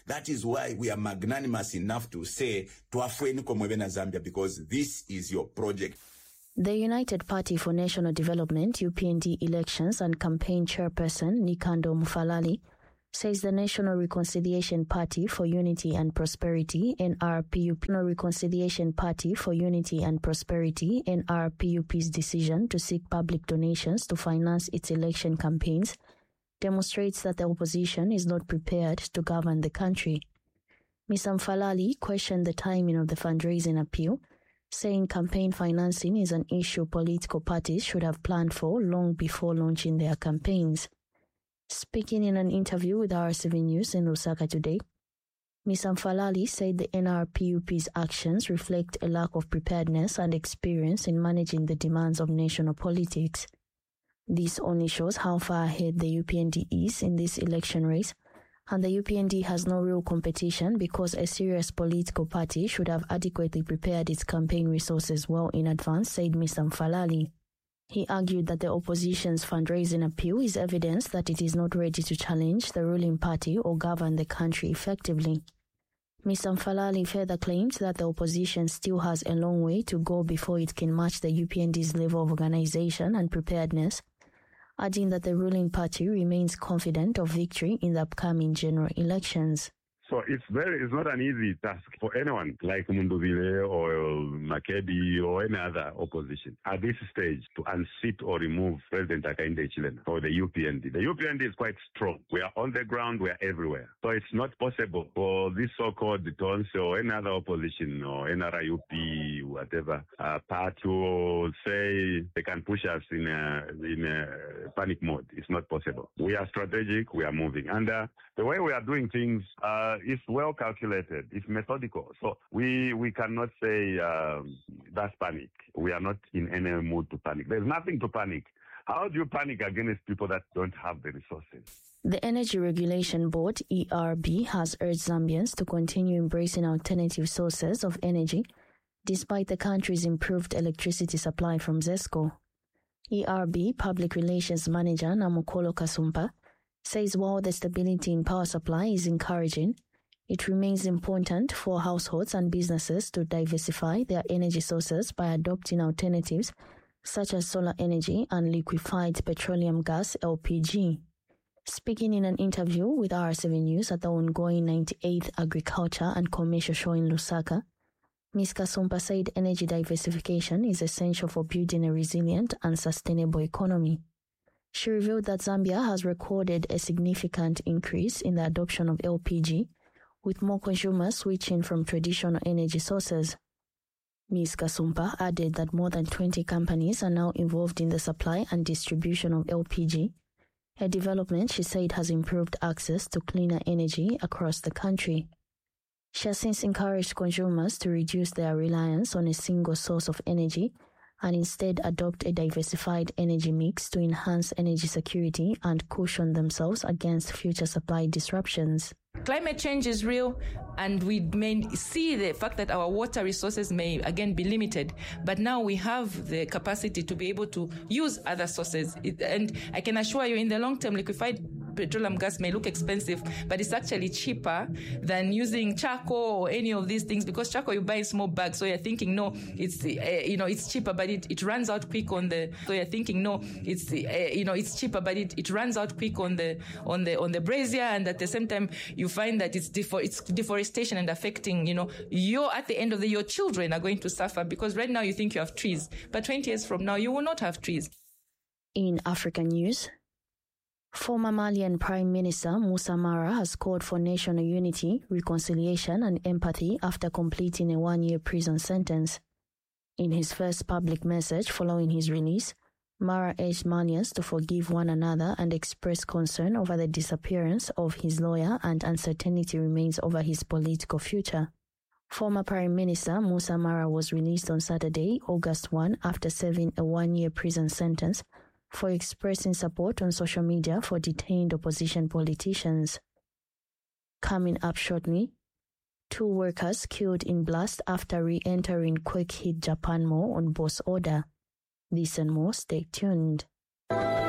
That is why we are magnanimous enough to say, Tuafueni komwebe na Zambia, because this is your project. The United Party for National Development, UPND elections and campaign chairperson Nikando Mufalali says the National Reconciliation Party for Unity and Prosperity, NRPUP's decision to seek public donations to finance its election campaigns demonstrates that the opposition is not prepared to govern the country. Ms. Mfalali questioned the timing of the fundraising appeal, saying campaign financing is an issue political parties should have planned for long before launching their campaigns. Speaking in an interview with RCV News in Lusaka today, Ms. Mfalali said the NRPUP's actions reflect a lack of preparedness and experience in managing the demands of national politics. This only shows how far ahead the UPND is in this election race, and the UPND has no real competition because a serious political party should have adequately prepared its campaign resources well in advance, said Mr. Mfalali. He argued that the opposition's fundraising appeal is evidence that it is not ready to challenge the ruling party or govern the country effectively. Mr. Mfalali further claimed that the opposition still has a long way to go before it can match the UPND's level of organization and preparedness, adding that the ruling party remains confident of victory in the upcoming general elections. So it's not an easy task for anyone like Munduvile or Makebi or any other opposition at this stage to unseat or remove President Hakainde Hichilema or the UPND. The UPND is quite strong. We are on the ground, we are everywhere. So it's not possible for this so-called Tonse or any other opposition or NRIUP, whatever, party to say they can push us in a panic mode. It's not possible. We are strategic, we are moving. And the way we are doing things is well calculated, it's methodical. So we cannot say that's panic. We are not in any mood to panic. There's nothing to panic. How do you panic against people that don't have the resources? The Energy Regulation Board, ERB, has urged Zambians to continue embracing alternative sources of energy despite the country's improved electricity supply from ZESCO. ERB Public Relations Manager Namukolo Kasumpa says while the stability in power supply is encouraging, it remains important for households and businesses to diversify their energy sources by adopting alternatives such as solar energy and liquefied petroleum gas (LPG). Speaking in an interview with RCV News at the ongoing 98th Agriculture and Commercial Show in Lusaka, Ms. Kasumpa said energy diversification is essential for building a resilient and sustainable economy. She revealed that Zambia has recorded a significant increase in the adoption of LPG, with more consumers switching from traditional energy sources. Ms. Kasumpa added that more than 20 companies are now involved in the supply and distribution of LPG, a development she said has improved access to cleaner energy across the country. She has since encouraged consumers to reduce their reliance on a single source of energy and instead adopt a diversified energy mix to enhance energy security and cushion themselves against future supply disruptions. Climate change is real, and we may see the fact that our water resources may again be limited, but now we have the capacity to be able to use other sources. And I can assure you, in the long term, liquefied petroleum gas may look expensive, but it's actually cheaper than using charcoal or any of these things, because charcoal you buy in small bags. So you're thinking, no, it's it's cheaper, but it runs out quick on the. So you're thinking, no, it's cheaper, but it runs out quick on the brazier, and at the same time you find that it's deforestation and affecting. At the end of the year, your children are going to suffer, because right now you think you have trees, but 20 years from now you will not have trees. In African news, former Malian Prime Minister Moussa Mara has called for national unity, reconciliation and empathy after completing a 1-year prison sentence. In his first public message following his release, Mara urged Malians to forgive one another and express concern over the disappearance of his lawyer, and uncertainty remains over his political future. Former Prime Minister Moussa Mara was released on Saturday, August 1, after serving a 1-year prison sentence for expressing support on social media for detained opposition politicians. Coming up shortly, 2 workers killed in blast after re-entering quake-hit Japan Mall on boss order. This and more, stay tuned.